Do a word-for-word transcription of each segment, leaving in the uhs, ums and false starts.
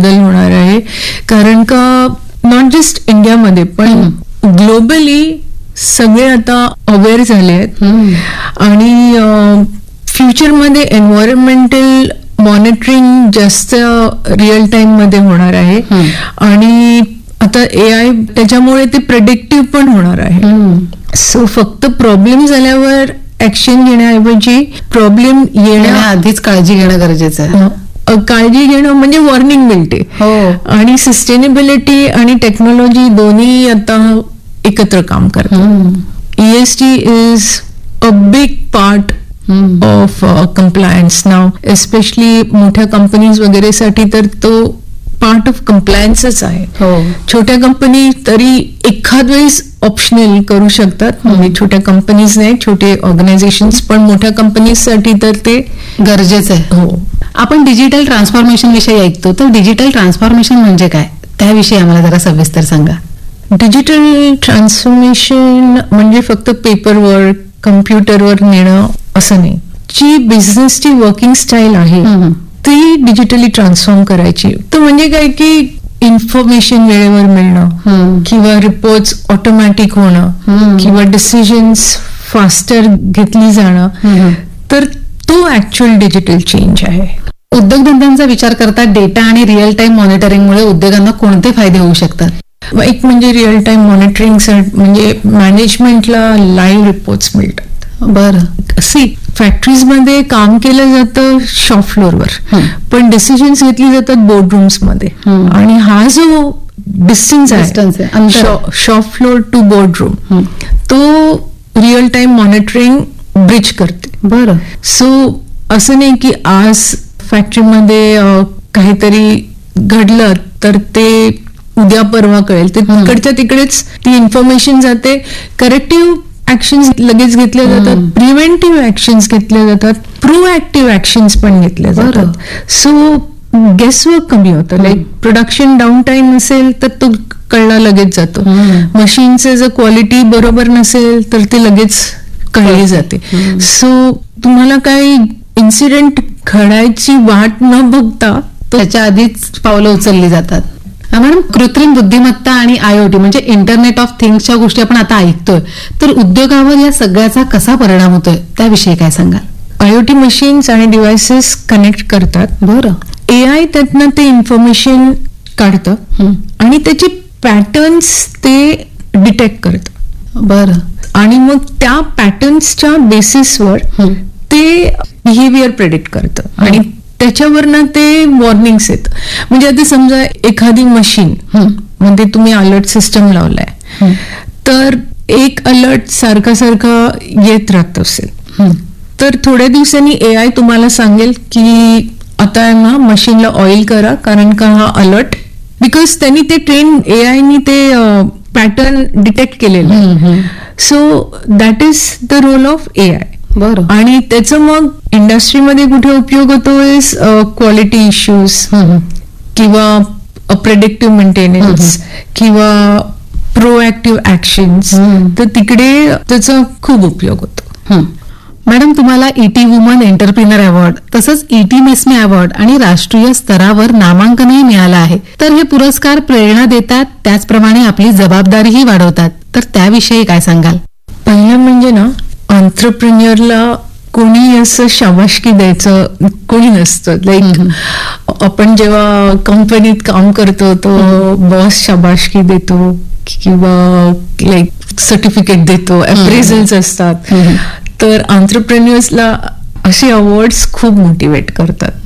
बदल होणार आहे. कारण का नॉट जस्ट इंडियामध्ये पण ग्लोबली सगळे आता अवेअर झाले आहेत आणि फ्युचरमध्ये एन्व्हायरमेंटल मॉनिटरिंग जास्त रिअल टाइम मध्ये होणार आहे आणि आता ए आय त्याच्यामुळे ते प्रेडिक्टिव्ह पण होणार आहे. सो फक्त प्रॉब्लेम झाल्यावर ऍक्शन घेण्याऐवजी प्रॉब्लेम येण्याआधीच काळजी घेणं गरजेचं आहे. काळजी घेणं म्हणजे वॉर्निंग मिळते. आणि सस्टेनेबिलिटी आणि टेक्नॉलॉजी दोन्ही आता एकत्र काम करतात. EST is a big part of compliance now, especially मोठ्या कंपनीज वगैरे साठी तर तो पार्ट ऑफ कंप्लायन्सच आहे. छोट्या कंपनी तरी एखाद वेळेस ऑप्शनल करू शकतात, म्हणजे छोट्या कंपनीज नाही, छोटे ऑर्गनायझेशन्स, पण मोठ्या कंपनीज साठी तर ते गरजेचं आहे. हो. आपण डिजिटल ट्रान्सफॉर्मेशन विषयी ऐकतो, तर डिजिटल ट्रान्सफॉर्मेशन म्हणजे काय, त्याविषयी आम्हाला जरा सविस्तर सांगा. डिजिटल ट्रान्सफॉर्मेशन म्हणजे फक्त पेपर वर्क, कम्प्युटरवर नेणं असं नाही. जी बिझनेसची वर्किंग स्टाईल आहे ती डिजिटली ट्रान्सफॉर्म करायची. तर म्हणजे काय की इन्फॉर्मेशन वेळेवर मिळणं किंवा रिपोर्ट्स ऑटोमॅटिक होणं किंवा डिसिजन्स फास्टर घेतली जाणं, तर तो ऍक्च्युअल डिजिटल चेंज आहे. उद्योगधंद्यांचा विचार करता डेटा आणि रिअल टाइम मॉनिटरिंगमुळे उद्योगांना कोणते फायदे होऊ शकतात? एक म्हणजे रिअल टाइम मॉनिटरिंग म्हणजे मॅनेजमेंटला लाईव्ह रिपोर्ट्स मिळतात. बरं. सी फॅक्टरीज मध्ये काम केलं जातं शॉप फ्लोअरवर, पण डिसिजन्स घेतली जातात बोर्डरूम्स मध्ये. आणि हा जो डिस्टन्स आहे शॉप फ्लोअर टू बोर्डरूम, तो रिअल टाइम मॉनिटरिंग ब्रिज करते. बरं. सो असं नाही की आज फॅक्टरीमध्ये काहीतरी घडलं तर ते उद्या परवा कळेल, ते तिकडच्या तिकडेच ती इन्फॉर्मेशन जाते. करेक्टिव्ह ऍक्शन्स लगेच घेतल्या जातात, प्रिव्हेंटिव्ह ऍक्शन्स घेतल्या जातात, प्रोएक्टिव्ह ऍक्शन्स पण घेतल्या जातात. सो गेसवर्क कमी होतं. लाईक प्रोडक्शन डाऊन टाइम असेल तर तो कळला लगेच जातो. मशीनचं जर क्वालिटी बरोबर नसेल तर ते लगेच कळली जाते. सो तुम्हाला काही इन्सिडेंट घडायची वाट न बघता त्याच्या आधीच पावलं उचलली जातात. मॅडम, कृत्रिम बुद्धिमत्ता आणि आयओटी म्हणजे इंटरनेट ऑफ थिंग्सच्या गोष्टी आपण आता ऐकतोय, तर उद्योगावर या सगळ्याचा कसा परिणाम होतोय त्याविषयी काय सांगाल? आयओटी मशीन्स आणि डिव्हायसेस कनेक्ट करतात. बरं. ए आय त्यातनं ते इन्फॉर्मेशन काढतं आणि त्याचे पॅटर्न्स ते डिटेक्ट करतं. बरं. आणि मग त्या पॅटर्न्सच्या बेसिसवर ते बिहेवियर प्रेडिक्ट करतं आणि त्याच्यावरनं ते वॉर्निंग्स येत. म्हणजे आता समजा एखादी मशीन म्हणजे तुम्ही अलर्ट सिस्टम लावलाय, तर एक अलर्ट सारखा सारखा येत राहत असेल, तर थोड्या दिवसांनी ए आय तुम्हाला सांगेल की आता ना मशीनला ऑइल करा, कारण का हा अलर्ट, बिकॉज त्यांनी ते ट्रेन ए आयनी ते पॅटर्न डिटेक्ट केलेलं. So that is the role of A I. बरं. आणि त्याचं मग इंडस्ट्रीमध्ये कुठे उपयोग होतो इज क्वालिटी इश्यूज किंवा प्रेडिक्टिव्ह मेंटेनन्स किंवा प्रोएक्टिव्ह ऍक्शन्स, तर तिकडे त्याचा खूप उपयोग होतो. मॅडम, तुम्हाला ईटी वुमन एंटरप्रिनर अवॉर्ड तसंच ईटी मेस्मी अवॉर्ड आणि राष्ट्रीय स्तरावर नामांकनही मिळालं आहे. तर हे पुरस्कार प्रेरणा देतात, त्याचप्रमाणे आपली जबाबदारीही वाढवतात. तर त्याविषयी काय सांगाल? पहिलं म्हणजे ना, एंटरप्रेन्युअरला कोणी असं शाबासकी द्यायचं कोणी नसतं. लाईक आपण जेव्हा कंपनीत काम करतो तो बॉस शाबासकी देतो किंवा लाईक सर्टिफिकेट देतो, अप्रेझल्स असतात. तर एंटरप्रेन्युअर्सला असे अवॉर्ड्स खूप मोटिवेट करतात.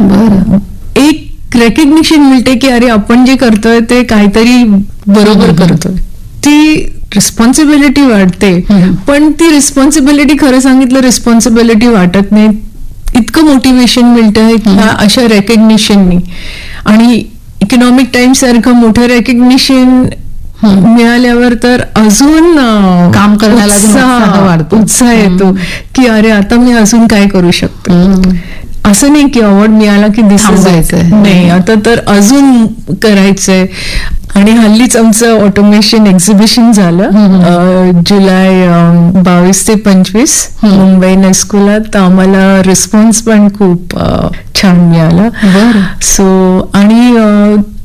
एक रेकग्निशन मिळते की अरे आपण जे करतोय ते काहीतरी बरोबर करतोय. ती रिस्पॉन्सिबिलिटी वाटते, पण ती रिस्पॉन्सिबिलिटी खरं सांगितलं रिस्पॉन्सिबिलिटी वाटत नाही. इतकं मोटिवेशन मिळतं अशा रेकग्निशननी. आणि इकॉनॉमिक टाइम्स सारखं मोठं रेकग्निशन मिळाल्यावर तर अजून काम करण्याला उत्साह येतो की अरे आता मी अजून काय करू शकतो. असं नाही की अवॉर्ड मिळाला की दिसायचं नाही, आता तर अजून करायचंय. आणि हल्लीच आमचं ऑटोमेशन एक्झिबिशन झालं जुलै बावीस ते पंचवीस मुंबई नेस्कोला, तर आम्हाला रिस्पॉन्स पण खूप छान मिळाला. सो आणि